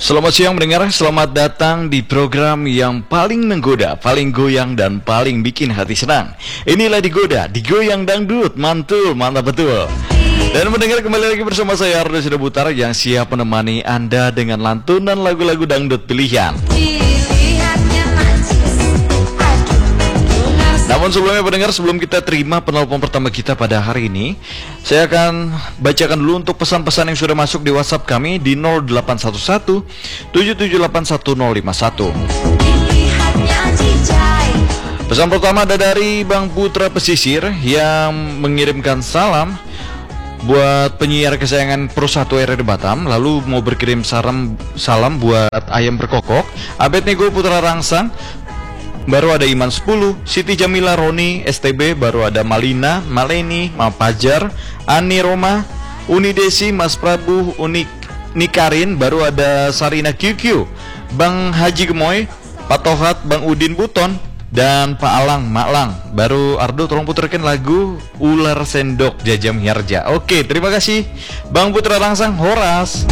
Selamat siang mendengar, selamat datang di program yang paling menggoda, paling goyang dan paling bikin hati senang. Inilah Digoda, Digoyang Dangdut, mantul, mantap betul. Dan mendengar kembali lagi bersama saya Ardo Sidabutar yang siap menemani Anda dengan lantunan lagu-lagu dangdut pilihan. Namun sebelumnya pendengar, sebelum kita terima penelpon pertama kita pada hari ini, saya akan bacakan dulu untuk pesan-pesan yang sudah masuk di WhatsApp kami di 0811 77811051. Pesan pertama ada dari Bang Putra Pesisir yang mengirimkan salam buat penyiar kesayangan Pro 1 RRI Batam, lalu mau berkirim salam buat Ayam Berkokok, Abednego Putra Rangsang, baru ada Iman 10, Siti Jamila Roni STB, baru ada Malina, Maleni, Mam Pajar, Ani Roma, Uni Desi, Mas Prabu, Uni Nikarin, baru ada Sarina QQ, Bang Haji Gemoy, Pak Tohat, Bang Udin Buton, dan Pak Alang Maklang. Baru Ardo tolong putarkan lagu Ular Sendok Jajam Miharja. Oke, terima kasih Bang Putra Rangsang Horas.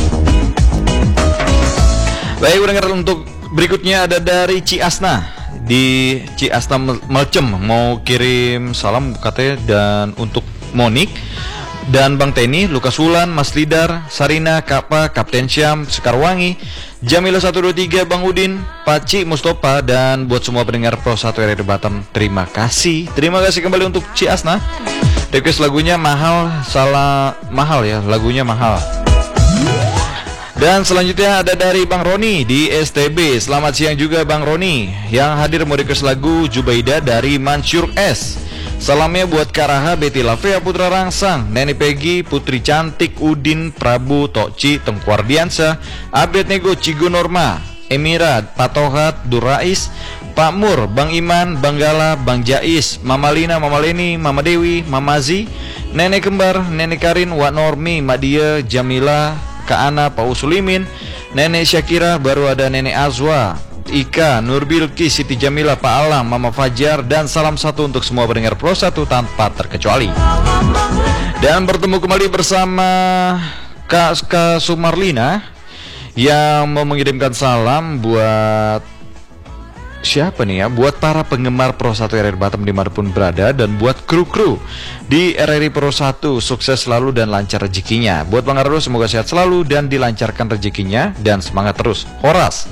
Baik, mendengar untuk berikutnya ada dari Ciasna di Ciasna Melcem, mau kirim salam katanya, dan untuk Monik dan Bang Teni, Lukas Wulan, Mas Lidar, Sarina, Kapa, Kapten Syam, Sekarwangi, Jamila 123, Bang Udin, Paci, Mustafa, dan buat semua pendengar Pro 1 RRI Batam, terima kasih kembali untuk Ciasna. Request lagunya mahal, salah mahal ya, lagunya mahal. Dan selanjutnya ada dari Bang Roni di STB. Selamat siang juga Bang Roni, yang hadir mau request lagu Jubaida dari Mansur S. Salamnya buat Karaha, Betty Lavea Putra Rangsang, Neni Peggy, Putri Cantik, Udin, Prabu, Tokci, Tengku Ardiansa, Abednego, Cigo Norma, Emira, Patohat, Durais, Pak Mur, Bang Iman, Bang Gala, Bang Jais, Mama Lina, Mama Leni, Mama Dewi, Mama Zi, Nenek Kembar, Nenek Karin, Wak Normi, Madia, Jamila, Kak Ana, Pak Usulimin, Nenek Syakira, baru ada Nenek Azwa, Ika, Nurbilki, Siti Jamila, Pak Alam, Mama Fajar, dan salam satu untuk semua pendengar Pro 1 tanpa terkecuali. Dan bertemu kembali bersama Kak Sumarlina yang mau mengirimkan salam buat siapa nih ya? Buat para penggemar Pro 1 RRI Batam dimanapun berada, dan buat kru-kru di RRI Pro 1, sukses selalu dan lancar rezekinya. Buat Bang Ardo, semoga sehat selalu dan dilancarkan rezekinya, dan semangat terus. Horas.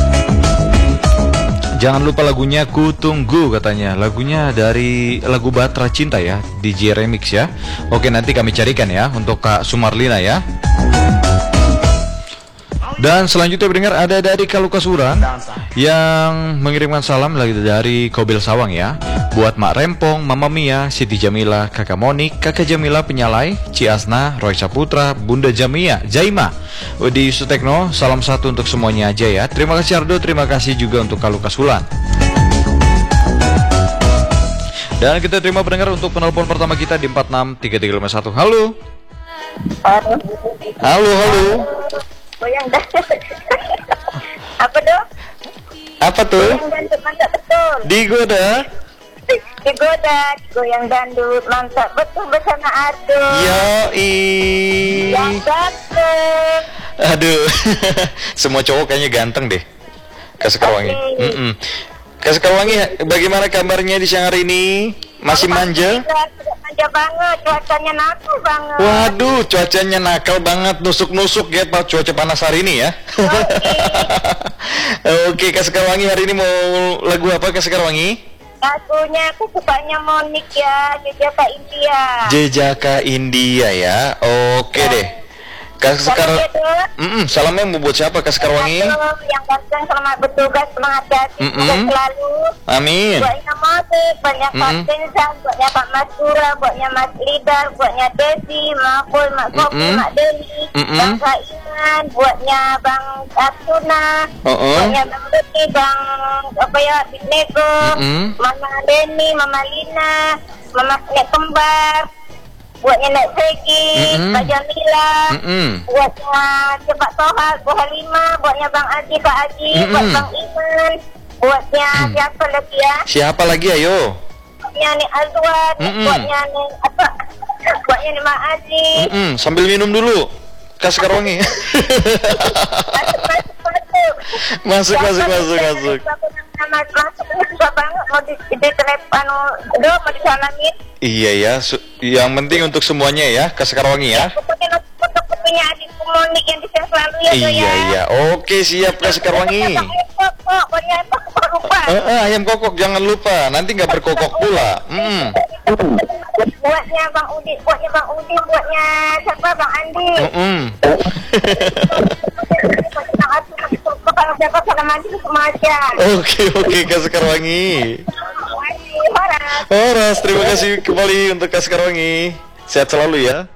Jangan lupa lagunya Ku Tunggu katanya. Lagunya dari lagu Batra Cinta ya, DJ Remix ya. Oke, nanti kami carikan ya untuk Kak Sumarlina ya. Dan selanjutnya pendengar ada dari Kalukas Uran yang mengirimkan salam lagi dari Kobil Sawang ya. Buat Mak Rempong, Mama Mia, Siti Jamila, Kakak Monik, Kakak Jamila Penyalai, Ciasna, Roy Saputra, Bunda Jamia, Jaima, Udi Sutekno, salam satu untuk semuanya aja ya. Terima kasih Ardo, terima kasih juga untuk Kalukas Uran. Dan kita terima pendengar untuk penelpon pertama kita di 463351. Halo. Halo. Goyang apa dong? Apa tuh? Goyang dangdut mantap betul. Digoda, goyang dangdut mantap betul bersama Ardo. Yoi. Yang ganteng. Aduh, semua cowok kayaknya ganteng deh. Kak Sekarwangi. Kak Sekarwangi, bagaimana kabarnya di siang hari ini? Masih manja? Manja banget, cuacanya nakal banget. Waduh, cuacanya nakal banget, nusuk-nusuk ya Pak, cuaca panas hari ini ya. Oke, Kak Sekarwangi, hari ini mau lagu apa Kak Sekarwangi? Lagunya aku sukanya Monik ya, Jejaka India. Jejaka India ya, oke deh. Kak Sekar, salamnya mau buat siapa Kak Sekarwangi? Yang ganteng, selamat bertugas, semangat hati, selalu. Amin. Buatnya Monik, buatnya Kapten Sam, buatnya Pak Mas Sura, buatnya Mas Lidar, buatnya Desi, Makul, Mak Sofi, Mak Deli, Bang Kaiman, buatnya Bang Arsuna, buatnya Bang Luki, Bang Nego, Mama Deni, Mama Lina, Mama Nek Kembar, buatnya Nek Peggy, Kak Jamila, buatnya Pak Tohat, Bu Halimah, buatnya Bang Aji, Kak Aji, buat Bang Iman, buatnya siapa lagi ya? Siapa lagi ayo? Buatnya Nek Azwan, buatnya Nek apa? Buatnya Nek Mak Aji. Sambil minum dulu. Kak Sekarwangi. Masuk. Nama langsung susah banget mau di telepon, mau disalamin. Iya ya, yang penting untuk semuanya ya, ke Sekarwangi ya. Pokoknya untuk kopinya adikku Monik yang di selalu ya. Iya. Oke, siap ke Sekarwangi. Lupa. Ayam kokok jangan lupa, nanti nggak berkokok pula. Buatnya Bang Udin, buatnya siapa Bang Andi. Kalau siapa salam Andi semua aja. Oke, ke Sekarwangi. Horas, terima kasih kembali untuk ke Sekarwangi. Sehat selalu ya.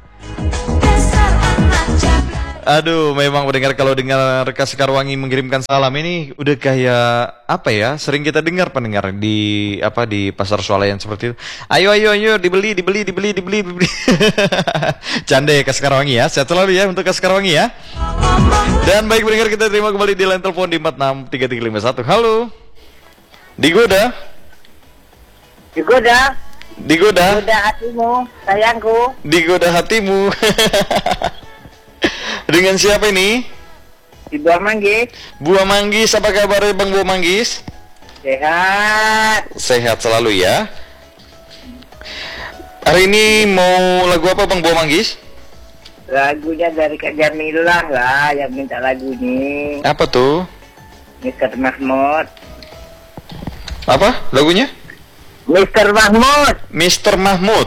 Aduh, memang mendengar kalau dengar Kas Sekarwangi mengirimkan salam ini udah kayak apa ya? Sering kita dengar pendengar di pasar swalayan seperti itu. Ayo dibeli. Canda ya Kas Sekarwangi ya. Sehat selalu ya untuk Kas Sekarwangi ya. Dan baik pendengar, kita terima kembali di line telepon di 463351. Halo. Digoda hatimu, sayangku. Digoda hatimu. Dengan siapa ini? Di Buah Manggis. Buah Manggis, apa kabar Bang Buah Manggis? Sehat selalu ya. Hari ini mau lagu apa Bang Buah Manggis? Lagunya dari Kak Jamilah lah yang minta lagu ini. Apa tuh? Mr. Mahmud. Apa lagunya? Mr. Mahmud. Mr. Mahmud.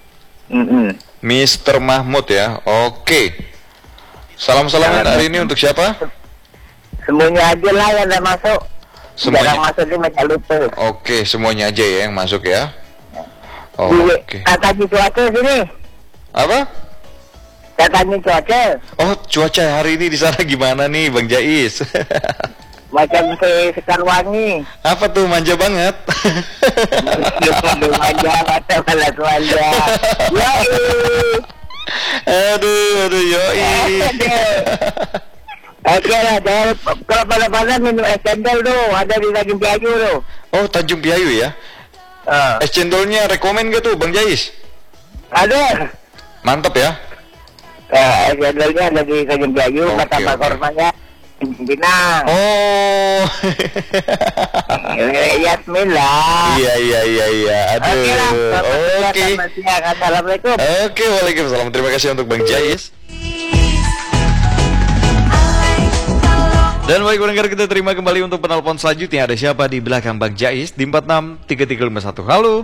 Mr. Mahmud ya. Oke. Salam-salaman hari ini untuk siapa? Semuanya aja lah yang udah masuk. Semuanya. Yang masuk dia macam lupa. Oke, semuanya aja ya yang masuk ya. Oke. Katanya cuaca sini. Apa? Katanya cuaca. Oh, cuaca hari ini di sana gimana nih, Bang Jais? Macam Sekarwangi. Apa tuh, manja banget? Manja. Aduh, yoi. Oke lah, kalau pada minum es cendol tuh, ada di Tanjung Piayu tuh. Oh, Tanjung Piayu ya? Es cendolnya rekomen gak tuh, Bang Jais? Ada. Mantap ya? Es cendolnya ada di Tanjung Piayu, kata Pak Kormanya Pinang. Oh. Yasmin lah. Iya. Aduh. Oke. Assalamualaikum. Oke, waalaikumsalam. Terima kasih untuk Bang Jais. Dan baik pendengar, kita terima kembali untuk penelpon selanjutnya. Ada siapa di belakang Bang Jais di 463351. Halo.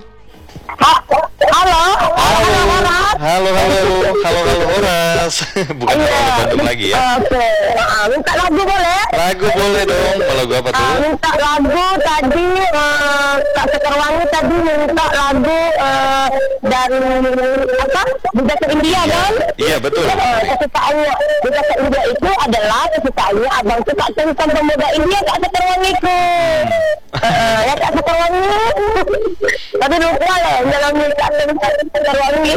Halo Horas. Bukan orang Bandung lagi ya. Oke. Minta lagu boleh? Lagu boleh dong. Lagu apa tuh? Minta lagu tadi Kak Sekarwangi tadi minta lagu dari apa? Budaya India kan? Iya betul. Kesukaannya Budaya India itu adalah kesukaannya abang suka tentang pemuda India Kak Sekarwangiku. Ya Kak Sekarwangi. Tapi lupa lah dalam minta tentang Sekarwangi.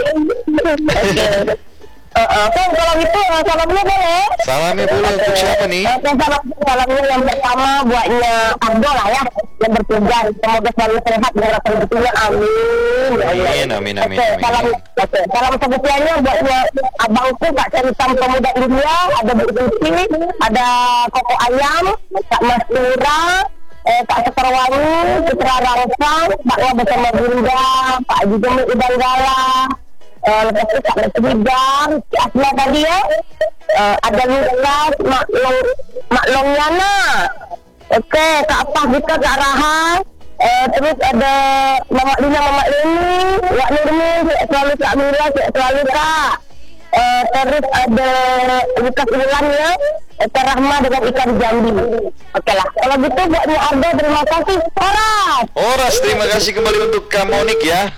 Kalau gitu salamnya boleh? Salamnya boleh untuk siapa nih? Salamnya yang pertama buatnya Abdo lah ya, yang bertugas. Semoga selalu sehat dan rezekinya, amin. Salam sebutiannya buatnya abangku Kak Centang Pemuda India, ada Bu Suci, ada Koko Ayam, Kak Masura, Kak Sekarwangi, Citra Rangsang, Pak Wa bersama Bunda, Pak Haji Jemi Ibanggala. Lepas itu Kak Bersedidar, si Asma tadi ya, ada Lukas, Mak Longyana, oke, Kak Apah juga, Kak Raha, terus ada Mama Lina, Mama Leni, Wak Nurmi, selalu Kak Mira, selalu Kak, terus ada Lukas Ulan ya, Kak Rahma dengan ikan Jambi. Oke lah, kalau gitu buatnya Arda, terima kasih. Horas, terima kasih kembali untuk Kamonik ya.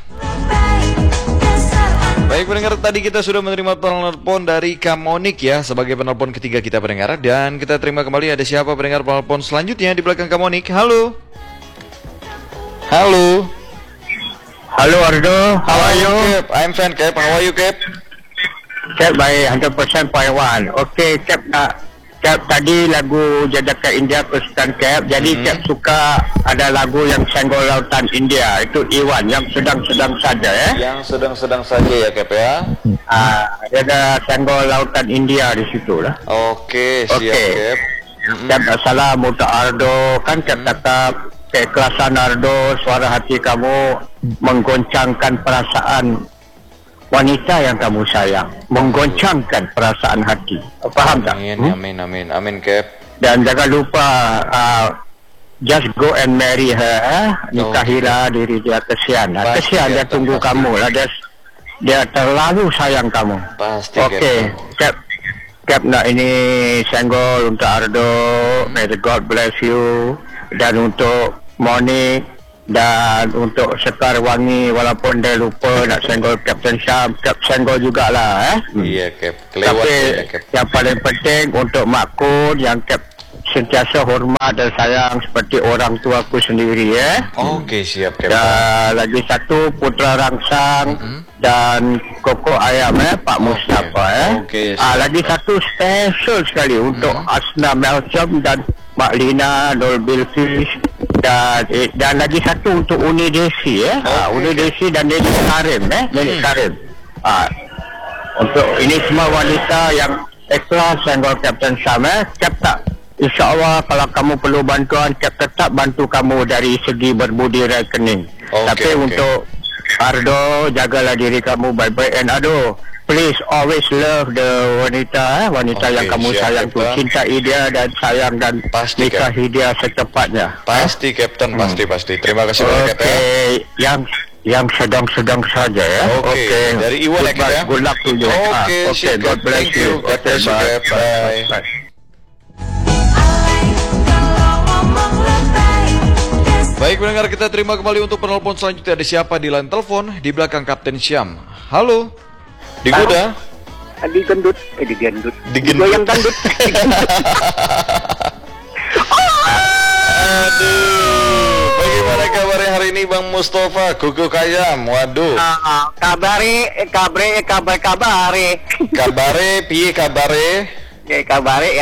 Baik pendengar, tadi kita sudah menerima telepon dari Kamonik ya, sebagai penelpon ketiga kita pendengar. Dan kita terima kembali, ada siapa pendengar penelpon selanjutnya di belakang Kamonik. Halo Ardo, how are you? Cap, I'm fine Cap, how are you Cap? Cap baik, 100% Paiwan. Oke Cap, Cap tadi lagu Jadaka India Kesukaan Cap. Jadi Cap suka ada lagu yang Senggol Lautan India. Itu Iwan yang sedang-sedang saja ya. Yang sedang-sedang saja ya Cap ya. Ada Senggol Lautan India di situ lah. Oke, siap Cap. Cap nak salam untuk Ardo. Kan Cap cakap keikhlasan Ardo, suara hati kamu menggoncangkan perasaan wanita yang kamu sayang, menggoncangkan perasaan hati. Faham tak? Amin, Cap. Dan jangan lupa just go and marry her. Nikahilah diri dia. Kesian dia tunggu kamu lah. Dia terlalu sayang kamu. Pasti. Okey, Cap nak ini senggol untuk Ardo. May the God bless you. Dan untuk Monique dan untuk Sekar Wangi, walaupun dia lupa nak senggol Captain Syam, Cap senggol jugalah. Iya, Cap. Kelewat. Tapi ya, Cap. yang paling penting untuk Mak Kun yang Cap sentiasa hormat dan sayang seperti orang tuaku sendiri. Okey, siap, Cap. Dan lagi satu Putra Rangsang dan Koko Ayam Pak Mustafa. Okey, lagi satu special sekali untuk Asna Melcham dan Mak Lina, Nol Bilqis dan lagi satu untuk Uni Desi. Uni Desi dan Nenek Karim. Nenek Karim. Untuk ini semua wanita yang ikhlas senggol Captain Sam. Cap tak, InsyaAllah kalau kamu perlu bantuan, Cap tetap bantu kamu dari segi berbudi rekening. Tapi untuk Ardo, jagalah diri kamu baik-baik. And Ardo, please always love the wanita yang kamu sayang tu. Cintai dia dan sayang dan nikahi dia secepatnya. Pasti, Captain. Pasti. Terima kasih banyak, Captain. Yang sedang-sedang saja ya. Okey. Dari Iwan ya, Cap. Good luck to you. Okey, God bless you. Bye. Baik pendengar, kita terima kembali untuk penelpon selanjutnya. Ada siapa di line telepon di belakang Kapten Syam? Halo. Digoda? Digendut. Digoyang dangdut. Aduh. Bagaimana kabarnya hari ini Bang Mustafa? Kuku Kayam. Waduh. Kabare. Kabare, piye kabare? Kabare.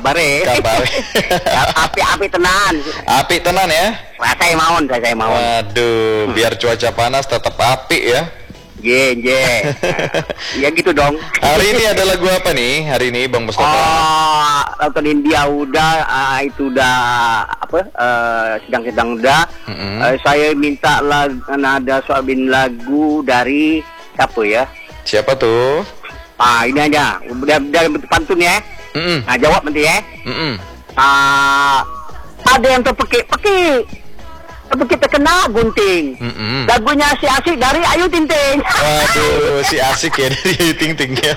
Api tenan. Api tenan ya? Saya mawon. Waduh, biar cuaca panas tetap api ya. Je. Ya gitu dong. Hari ini ada lagu apa nih? Hari ini Bang Mustafa? Nonton India udah, itu udah sedang udah. Saya minta nada suabin lagu dari siapa ya? Siapa tuh? Ini aja. Udah pantun ya. Nah, jawab nanti ya. Ada yang terpekik terkena gunting. Lagunya si Asik dari Ayu Ting Ting. Waduh, si Asik ya dari Ayu Ting Ting ya.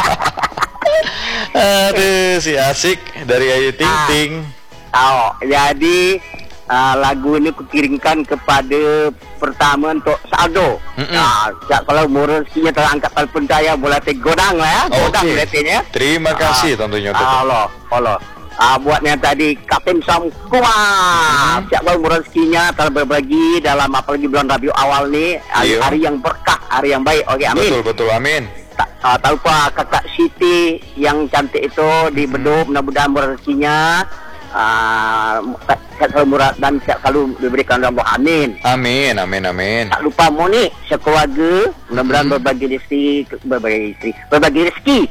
Aduh, si Asik dari Ayu Ting Ting. Jadi lagu ini kukirimkan kepada pertama untuk Saldo. Kalau rezekinya terangkat telepon saya boleh godang lah ya. Godang letenya. Terima kasih tentunya untuk Allah. Buatnya tadi Kapten Sam Kuat. Siap kalau rezekinya berbagi dalam apalagi bulan Rabiul awal ni, hari yang berkah, hari yang baik. Okey, amin. Betul, amin. Tak lupa kakak Siti yang cantik itu di Beduk, mudah-mudahan rezekinya sehat murad dan siap selalu diberikan Allah. Amin. Amin. Tak lupa Monique sekeluarga, mudah-mudahan berbagi rezeki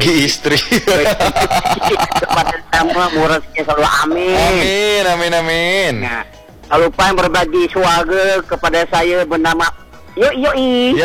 kepada sama rezeki selalu. Amin. Nah, tak lupa yang berbagi suara kepada saya bernama Yoi.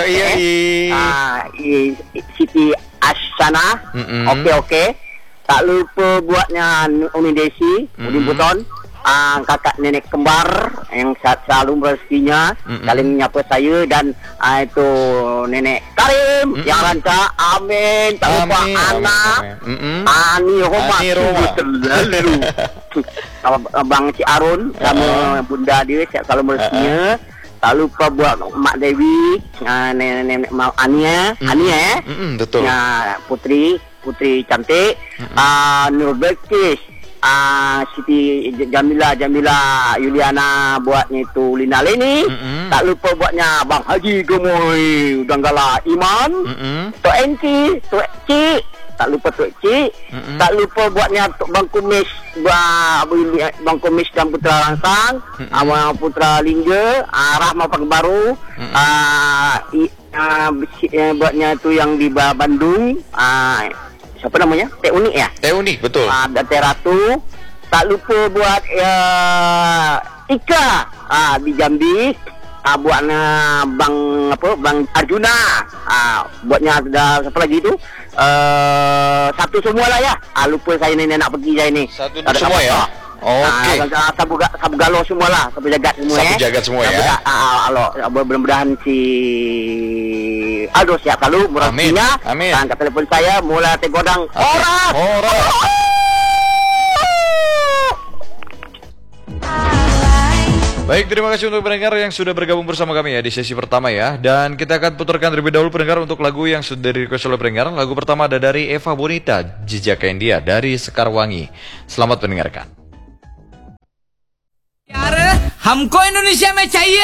Siti Asyana. Okey. Tak lupa buatnya Umi Desi, Udi Buton, kakak nenek kembar yang selalu rezekinya, saling menyapa saya, dan itu nenek Karim yang rancak. Amin. Tak lupa anak Ani Roma terlalu. Abang Cik Arun sama bunda dia siap selalu rezekinya. Tak lupa buat Mak Dewi, nenek Ania. Betul. Putri cantik, Nur Belkis, Siti Jamila Yuliana buatnya itu Lina Leni. Tak lupa buatnya Bang Haji Gemoy Danggala Iman, Tok Enci, Tok Cik. Tak lupa Tok Cik. Tak lupa buatnya Bang Kumis dan Putra Langsang, Putra Lingga, Rahma Pangbaru, buatnya itu yang di Bandung. Siapa namanya? Teh Unik ya? Teh Unik, betul. Ada Teh Ratu, Tak lupa buat Ika di Jambi. Buatnya Bang Arjuna. Buatnya ada siapa lagi tu? Satu semualah ya. Lupa saya ni nak pergi saya ni. Satu semua ya. Okey. Sabu galo semualah, sabu jagat semua Sabu jagat semua ya. Mudah-mudahan si Aldo siap selalu merapinya. Amin. Angkat telefon saya mula tegodang. Orang. Baik, terima kasih untuk pendengar yang sudah bergabung bersama kami ya di sesi pertama ya. Dan kita akan putarkan terlebih dahulu pendengar untuk lagu yang sudah di-request oleh pendengar. Lagu pertama ada dari Eva Bonita, Jejak India dari Sekarwangi. Selamat mendengarkan. यार हमको इंडोनेशिया में चाहिए